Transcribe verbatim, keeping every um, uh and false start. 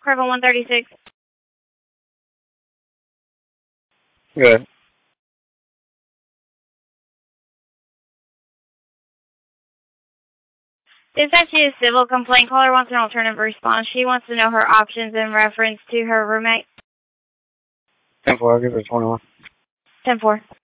Corval one thirty-six. Good. Dispatch is civil complaint. Caller wants an alternative response. She wants to know her options in reference to her roommate. ten four, I'll give her twenty-one. ten four.